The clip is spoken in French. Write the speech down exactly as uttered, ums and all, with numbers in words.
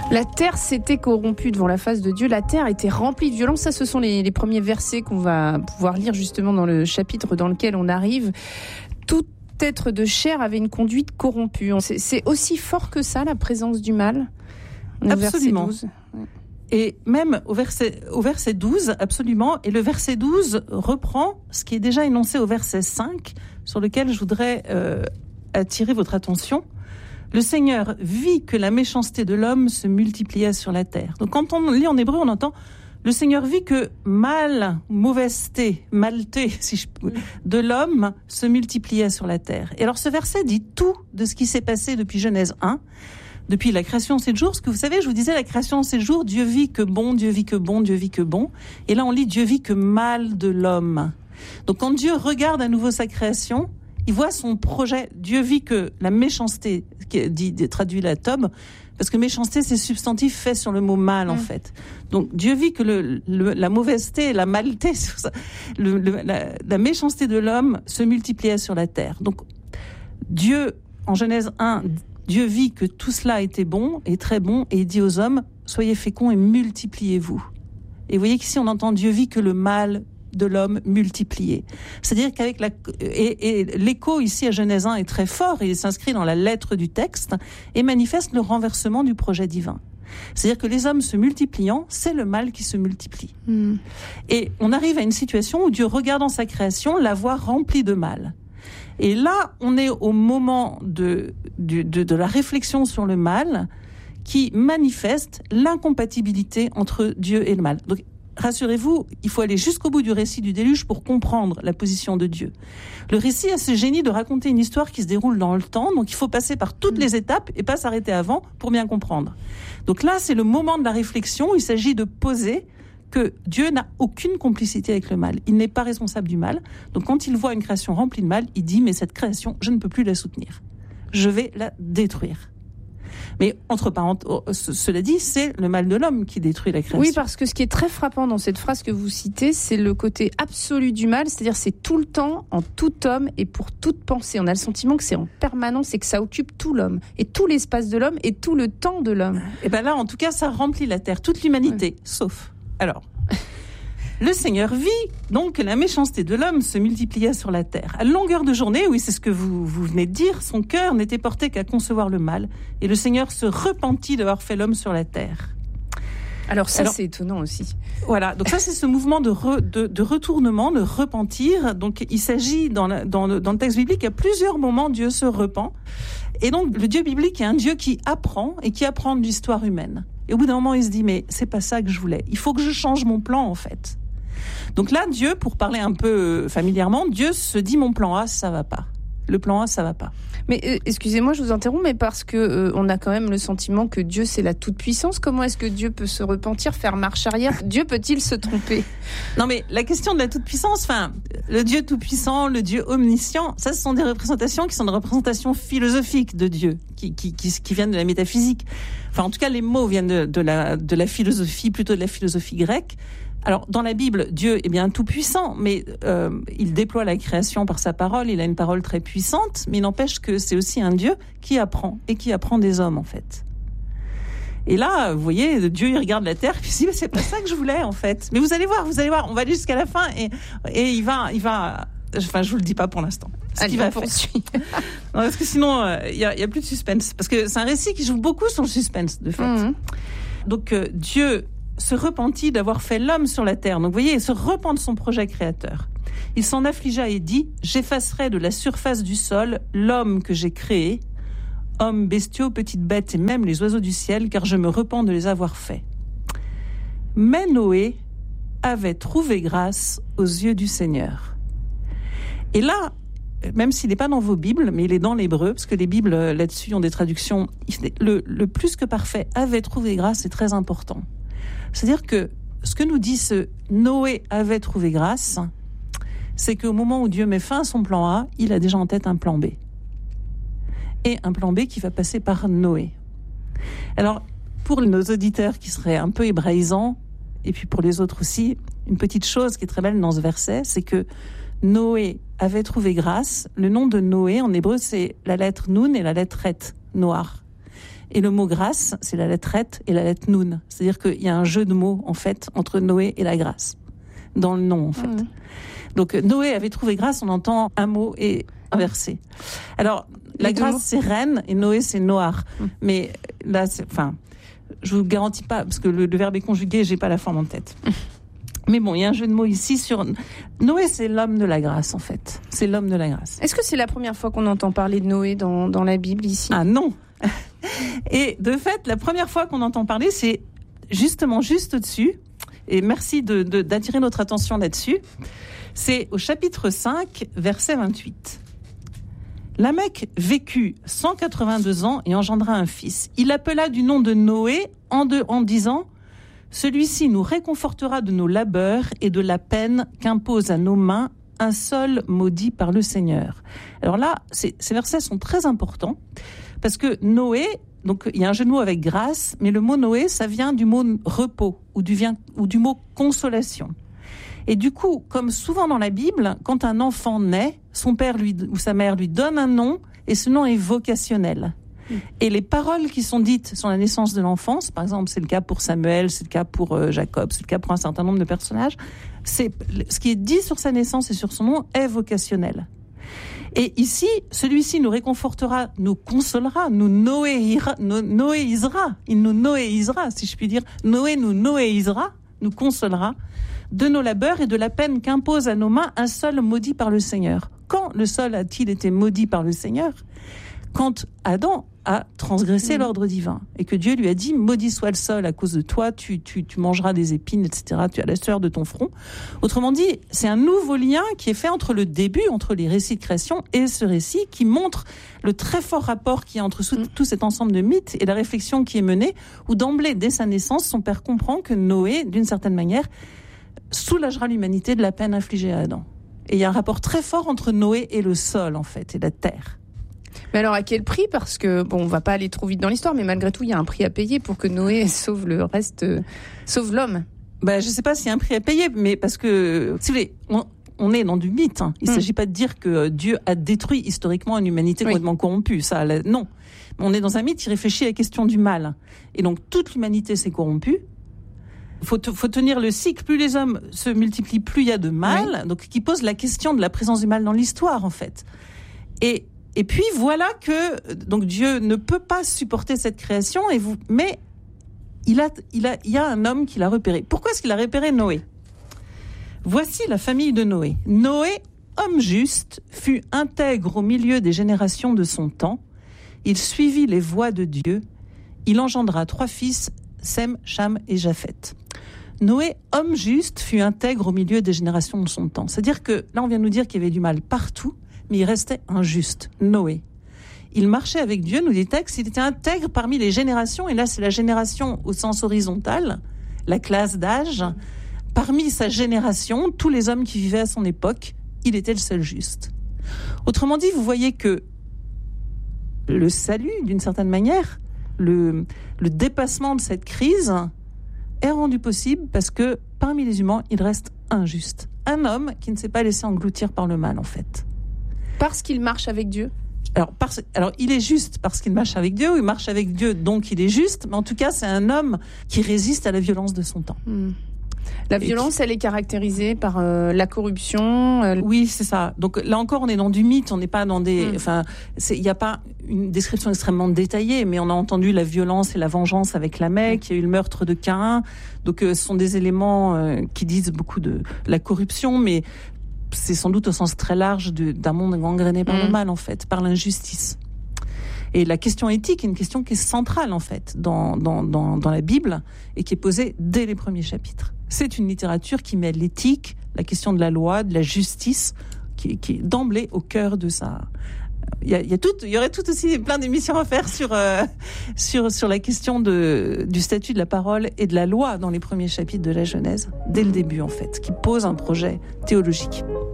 La terre s'était corrompue devant la face de Dieu. La terre était remplie de violence. Ça, ce sont les, les premiers versets qu'on va pouvoir lire justement dans le chapitre dans lequel on arrive. Tout être de chair avait une conduite corrompue. C'est, c'est aussi fort que ça, la présence du mal. Absolument. Verset douze. Et même au verset, au verset douze, absolument. Et le verset douze reprend ce qui est déjà énoncé au verset cinq, sur lequel je voudrais euh, attirer votre attention. Le Seigneur vit que la méchanceté de l'homme se multipliait sur la terre. Donc quand on lit en hébreu, on entend le Seigneur vit que mal, mauvaiseté, malté, si je peux, de l'homme se multipliait sur la terre. Et alors ce verset dit tout de ce qui s'est passé depuis Genèse un, depuis la création en sept jours. Parce que vous savez, je vous disais, la création en sept jours, Dieu vit que bon, Dieu vit que bon, Dieu vit que bon. Et là on lit Dieu vit que mal de l'homme. Donc quand Dieu regarde à nouveau sa création, il voit son projet. Dieu vit que la méchanceté, qui dit, traduit la Tob, parce que méchanceté, c'est substantif fait sur le mot mal, en mmh. fait. Donc, Dieu vit que le, le, la mauvaiseté, la malté, le, le, la, la méchanceté de l'homme se multipliait sur la terre. Donc, Dieu, en Genèse un, Dieu vit que tout cela était bon et très bon, et il dit aux hommes, soyez féconds et multipliez-vous. Et vous voyez qu'ici, on entend Dieu vit que le mal de l'homme multiplié. C'est-à-dire qu'avec la et, et l'écho ici à Genèse un est très fort, et il s'inscrit dans la lettre du texte et manifeste le renversement du projet divin. C'est-à-dire que les hommes se multipliant, c'est le mal qui se multiplie. Mm. Et on arrive à une situation où Dieu regarde en sa création la voie remplie de mal. Et là, on est au moment de, de, de, de la réflexion sur le mal qui manifeste l'incompatibilité entre Dieu et le mal. Donc, rassurez-vous, il faut aller jusqu'au bout du récit du déluge pour comprendre la position de Dieu. Le récit a ce génie de raconter une histoire qui se déroule dans le temps, donc il faut passer par toutes les étapes et pas s'arrêter avant pour bien comprendre. Donc là, c'est le moment de la réflexion où il s'agit de poser que Dieu n'a aucune complicité avec le mal. Il n'est pas responsable du mal. Donc quand il voit une création remplie de mal, il dit « mais cette création, je ne peux plus la soutenir. Je vais la détruire ». Mais entre parenthèses, cela dit, c'est le mal de l'homme qui détruit la création. Oui, parce que ce qui est très frappant dans cette phrase que vous citez, c'est le côté absolu du mal, c'est-à-dire c'est tout le temps, en tout homme et pour toute pensée. On a le sentiment que c'est en permanence et que ça occupe tout l'homme, et tout l'espace de l'homme et tout le temps de l'homme. Et bien là, en tout cas, ça remplit la terre, toute l'humanité, ouais. Sauf. Alors, le Seigneur vit donc que la méchanceté de l'homme se multipliait sur la terre. À longueur de journée, oui, c'est ce que vous, vous venez de dire, son cœur n'était porté qu'à concevoir le mal. Et le Seigneur se repentit d'avoir fait l'homme sur la terre. Alors ça, Alors, c'est étonnant aussi. Voilà, donc ça, c'est ce mouvement de, re, de, de retournement, de repentir. Donc il s'agit, dans, la, dans, le, dans le texte biblique, à plusieurs moments, Dieu se repent. Et donc le Dieu biblique est un Dieu qui apprend et qui apprend de l'histoire humaine. Et au bout d'un moment, il se dit, mais c'est pas ça que je voulais. Il faut que je change mon plan, en fait. Donc là, Dieu, pour parler un peu familièrement, Dieu se dit mon plan A, ça va pas. Le plan A, ça va pas. Mais euh, excusez-moi, je vous interromps, mais parce que euh, on a quand même le sentiment que Dieu, c'est la toute-puissance. Comment est-ce que Dieu peut se repentir, faire marche arrière ? Dieu peut-il se tromper ? Non, mais la question de la toute-puissance, enfin, le Dieu tout-puissant, le Dieu omniscient, ça, ce sont des représentations qui sont des représentations philosophiques de Dieu, qui, qui, qui, qui viennent de la métaphysique. Enfin, en tout cas, les mots viennent de, de la, de la philosophie, plutôt de la philosophie grecque. Alors, dans la Bible, Dieu est bien tout-puissant, mais euh, il déploie la création par sa parole, il a une parole très puissante, mais il n'empêche que c'est aussi un Dieu qui apprend, et qui apprend des hommes, en fait. Et là, vous voyez, Dieu, il regarde la terre, puis il dit, mais c'est pas ça que je voulais, en fait. Mais vous allez voir, vous allez voir, on va aller jusqu'à la fin, et, et il va... il va Enfin, je vous le dis pas pour l'instant. Ce qu'il va faire. Non, parce que sinon, il euh, y, y a plus de suspense. Parce que c'est un récit qui joue beaucoup sur le suspense, de fait. Mmh. Donc, euh, Dieu se repentit d'avoir fait l'homme sur la terre. Donc, vous voyez, il se repent de son projet créateur. Il s'en affligea et dit, j'effacerai de la surface du sol l'homme que j'ai créé, hommes, bestiaux, petites bêtes et même les oiseaux du ciel, car je me repens de les avoir faits. Mais Noé avait trouvé grâce aux yeux du Seigneur. Et là, même s'il n'est pas dans vos Bibles, mais il est dans l'hébreu, parce que les Bibles, là-dessus, ont des traductions, le, le plus que parfait avait trouvé grâce, c'est très important. C'est-à-dire que ce que nous dit ce Noé avait trouvé grâce, c'est qu'au moment où Dieu met fin à son plan A, il a déjà en tête un plan B. Et un plan B qui va passer par Noé. Alors, pour nos auditeurs qui seraient un peu hébraïsants, et puis pour les autres aussi, une petite chose qui est très belle dans ce verset, c'est que Noé avait trouvé grâce. Le nom de Noé, en hébreu, c'est la lettre Nun et la lettre Het, Noar. Et le mot grâce, c'est la lettre Het et la lettre Nun. C'est-à-dire qu'il y a un jeu de mots, en fait, entre Noé et la grâce. Dans le nom, en fait. Mmh. Donc, Noé avait trouvé grâce, on entend un mot et un verset. Alors, la Les grâce, c'est reine, et Noé, c'est Noar. Mmh. Mais là, c'est, enfin, je vous garantis pas, parce que le, le verbe est conjugué, j'ai pas la forme en tête. Mmh. Mais bon, il y a un jeu de mots ici sur... Noé, c'est l'homme de la grâce, en fait. C'est l'homme de la grâce. Est-ce que c'est la première fois qu'on entend parler de Noé dans, dans la Bible, ici ? Ah non. Et de fait, la première fois qu'on entend parler, c'est justement juste au-dessus. Et merci de, de, d'attirer notre attention là-dessus. C'est au chapitre cinq, verset vingt-huit. Lamech vécut cent quatre-vingt-deux ans et engendra un fils. Il l'appela du nom de Noé en, de, en disant... Celui-ci nous réconfortera de nos labeurs et de la peine qu'impose à nos mains un sol maudit par le Seigneur. Alors là, ces, ces versets sont très importants parce que Noé, donc il y a un jeu de mots avec grâce, mais le mot Noé, ça vient du mot repos ou du, vient, ou du mot consolation. Et du coup, comme souvent dans la Bible, quand un enfant naît, son père lui, ou sa mère lui donne un nom et ce nom est vocationnel. Et les paroles qui sont dites sur la naissance de l'enfance, par exemple, c'est le cas pour Samuel, c'est le cas pour euh, Jacob, c'est le cas pour un certain nombre de personnages, c'est ce qui est dit sur sa naissance et sur son nom est vocationnel. Et ici, celui-ci nous réconfortera, nous consolera, nous noéira, no, noéisera, il nous noéisera, si je puis dire. Noé nous noéisera, nous consolera de nos labeurs et de la peine qu'impose à nos mains un sol maudit par le Seigneur. Quand le sol a-t-il été maudit par le Seigneur ? Quand Adam a transgressé mmh. l'ordre divin et que Dieu lui a dit « Maudit soit le sol à cause de toi, tu, tu, tu mangeras des épines, et cetera. Tu as la sueur de ton front. » Autrement dit, c'est un nouveau lien qui est fait entre le début, entre les récits de création et ce récit qui montre le très fort rapport qu'il y a entre mmh. tout cet ensemble de mythes et la réflexion qui est menée où d'emblée, dès sa naissance, son père comprend que Noé, d'une certaine manière, soulagera l'humanité de la peine infligée à Adam. Et il y a un rapport très fort entre Noé et le sol, en fait, et la terre. Mais alors, à quel prix ? Parce que, bon, on va pas aller trop vite dans l'histoire, mais malgré tout, il y a un prix à payer pour que Noé sauve le reste, euh, sauve l'homme. Ben, je sais pas s'il y a un prix à payer, mais parce que, si vous voulez, on, on est dans du mythe. Hein. Il mm. s'agit pas de dire que Dieu a détruit historiquement une humanité oui. complètement corrompue. Ça, non. On est dans un mythe qui réfléchit à la question du mal. Et donc, toute l'humanité s'est corrompue. Faut, t- faut tenir le cycle. Plus les hommes se multiplient, plus il y a de mal. Oui. Donc, qui pose la question de la présence du mal dans l'histoire, en fait. Et, Et puis voilà que donc Dieu ne peut pas supporter cette création et vous mais il a il a il y a un homme qui l'a repéré. Pourquoi est-ce qu'il a repéré Noé ? Voici la famille de Noé. Noé, homme juste, fut intègre au milieu des générations de son temps. Il suivit les voies de Dieu. Il engendra trois fils, Sem, Cham et Japheth. Noé, homme juste, fut intègre au milieu des générations de son temps. C'est-à-dire que là on vient de nous dire qu'il y avait du mal partout. Mais il restait injuste, Noé. Il marchait avec Dieu, nous dit le texte, il était intègre parmi les générations, et là c'est la génération au sens horizontal, la classe d'âge. Parmi sa génération, tous les hommes qui vivaient à son époque, il était le seul juste. Autrement dit, vous voyez que le salut, d'une certaine manière, le, le dépassement de cette crise est rendu possible parce que parmi les humains, il reste injuste. Un homme qui ne s'est pas laissé engloutir par le mal, en fait. Parce qu'il marche avec Dieu. Alors, parce, alors, il est juste parce qu'il marche avec Dieu, ou il marche avec Dieu, donc il est juste, mais en tout cas, c'est un homme qui résiste à la violence de son temps. Mmh. La violence, qui... elle est caractérisée par euh, la corruption. Euh... Oui, c'est ça. Donc là encore, on est dans du mythe, on n'est pas dans des... Mmh. Enfin, il n'y a pas une description extrêmement détaillée, mais on a entendu la violence et la vengeance avec Lamech, mmh. il y a eu le meurtre de Caïn. Donc euh, ce sont des éléments euh, qui disent beaucoup de la corruption, mais... c'est sans doute au sens très large de, d'un monde gangréné par mmh. le mal, en fait, par l'injustice. Et la question éthique est une question qui est centrale, en fait, dans, dans, dans, dans la Bible, et qui est posée dès les premiers chapitres. C'est une littérature qui met l'éthique, la question de la loi, de la justice, qui, qui est d'emblée au cœur de ça. Il y a, il y a tout, il y aurait tout aussi plein d'émissions à faire sur, euh, sur, sur la question de, du statut de la parole et de la loi dans les premiers chapitres de la Genèse, dès le début, en fait, qui pose un projet théologique.